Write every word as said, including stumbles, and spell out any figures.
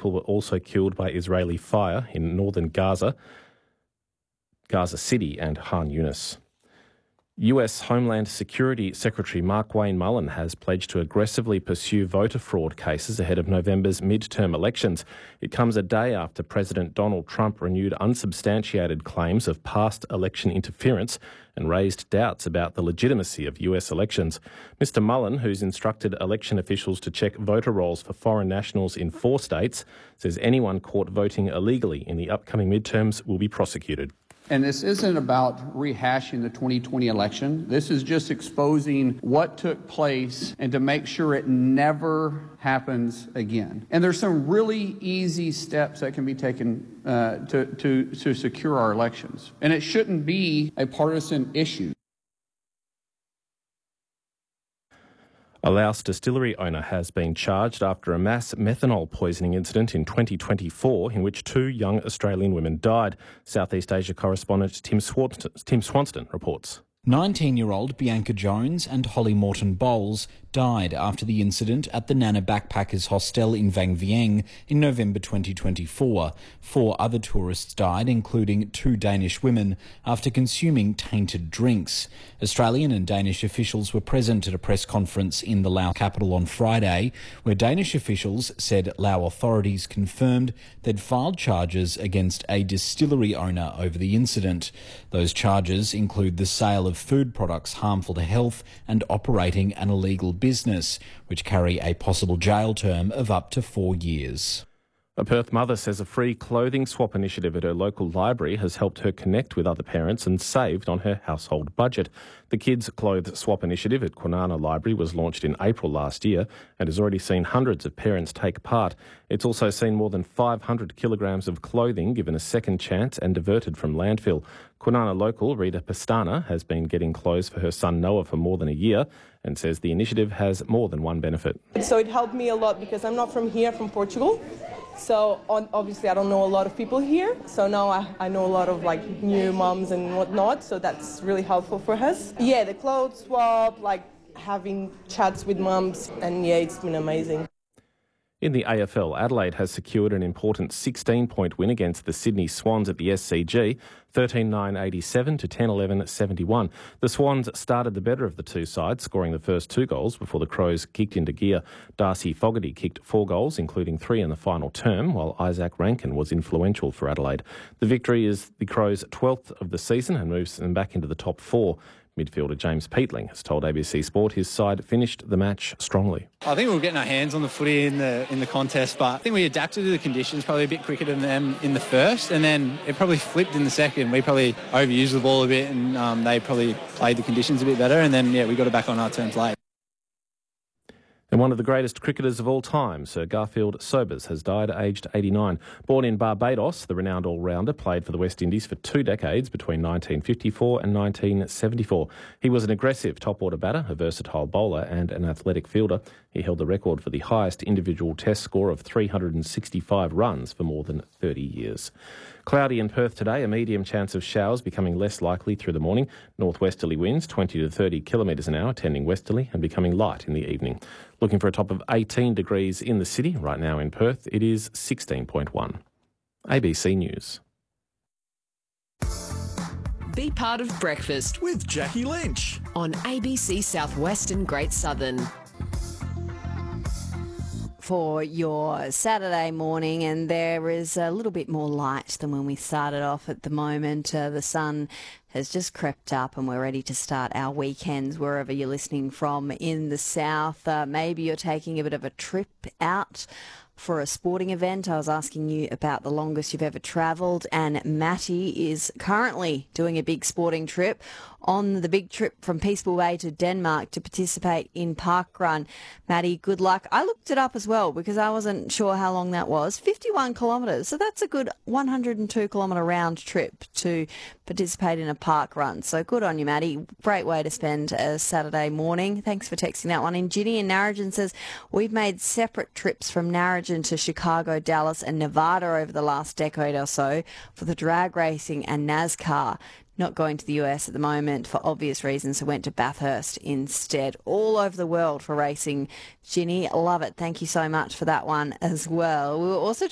people were also killed by Israeli fire in northern Gaza, Gaza City and Khan Yunis. U S Homeland Security Secretary Markwayne Mullin has pledged to aggressively pursue voter fraud cases ahead of November's midterm elections. It comes a day after President Donald Trump renewed unsubstantiated claims of past election interference and raised doubts about the legitimacy of U S elections. Mister Mullin, who's instructed election officials to check voter rolls for foreign nationals in four states, says anyone caught voting illegally in the upcoming midterms will be prosecuted. And this isn't about rehashing the twenty twenty election. This is just exposing what took place and to make sure it never happens again. And there's some really easy steps that can be taken uh, to, to, to secure our elections. And it shouldn't be a partisan issue. A Laos distillery owner has been charged after a mass methanol poisoning incident in twenty twenty-four in which two young Australian women died. Southeast Asia correspondent Tim Swanston, Tim Swanston reports. nineteen-year-old Bianca Jones and Holly Morton Bowles died after the incident at the Nana Backpackers Hostel in Vang Vieng in November twenty twenty-four. Four other tourists died, including two Danish women, after consuming tainted drinks. Australian and Danish officials were present at a press conference in the Laos capital on Friday, where Danish officials said Lao authorities confirmed they'd filed charges against a distillery owner over the incident. Those charges include the sale of food products harmful to health and operating an illegal business, which carry a possible jail term of up to four years. A Perth mother says a free clothing swap initiative at her local library has helped her connect with other parents and saved on her household budget. The Kids Clothes Swap initiative at Kwinana Library was launched in April last year and has already seen hundreds of parents take part. It's also seen more than five hundred kilograms of clothing given a second chance and diverted from landfill. Kwinana local Rita Pastana has been getting clothes for her son Noah for more than a year and says the initiative has more than one benefit. So it helped me a lot because I'm not from here, from Portugal. So on, obviously I don't know a lot of people here. So now I, I know a lot of like new mums and whatnot. So that's really helpful for us. Yeah, the clothes swap, like having chats with mums, and yeah, it's been amazing. In the A F L, Adelaide has secured an important sixteen-point win against the Sydney Swans at the S C G, thirteen nine eighty-seven to ten eleven seventy-one. The Swans started the better of the two sides, scoring the first two goals before the Crows kicked into gear. Darcy Fogarty kicked four goals, including three in the final term, while Isaac Rankin was influential for Adelaide. The victory is the Crows' twelfth of the season and moves them back into the top four. Midfielder James Peatling has told A B C Sport his side finished the match strongly. I think we were getting our hands on the footy in the in the contest, but I think we adapted to the conditions probably a bit quicker than them in the first, and then it probably flipped in the second. We probably overused the ball a bit, and um, they probably played the conditions a bit better, and then yeah, we got it back on our terms late. And one of the greatest cricketers of all time, Sir Garfield Sobers, has died aged eighty-nine. Born in Barbados, the renowned all-rounder played for the West Indies for two decades between nineteen fifty-four and nineteen seventy-four. He was an aggressive top-order batter, a versatile bowler and an athletic fielder. He held the record for the highest individual test score of three hundred sixty-five runs for more than thirty years. Cloudy in Perth today, a medium chance of showers becoming less likely through the morning. Northwesterly winds twenty to thirty kilometres an hour, tending westerly and becoming light in the evening. Looking for a top of eighteen degrees in the city. Right now in Perth, it is sixteen point one. A B C News. Be part of Breakfast with Jackie Lynch on A B C Southwestern Great Southern. For your Saturday morning, and there is a little bit more light than when we started off at the moment. Uh, the sun has just crept up and we're ready to start our weekends wherever you're listening from in the south. Uh, maybe you're taking a bit of a trip out for a sporting event. I was asking you about the longest you've ever travelled, and Matty is currently doing a big sporting trip on the big trip from Peaceful Bay to Denmark to participate in Parkrun. Matty, good luck. I looked it up as well because I wasn't sure how long that was. fifty-one kilometres, so that's a good one hundred two kilometre round trip to participate in a park run. So good on you, Matty. Great way to spend a Saturday morning. Thanks for texting that one in. Ginny in Narrogin says, we've made separate trips from Narrogin to Chicago, Dallas and Nevada over the last decade or so for the drag racing and NASCAR. Not going to the U S at the moment for obvious reasons, so went to Bathurst instead. All over the world for racing. Ginny, love it. Thank you so much for that one as well. We were also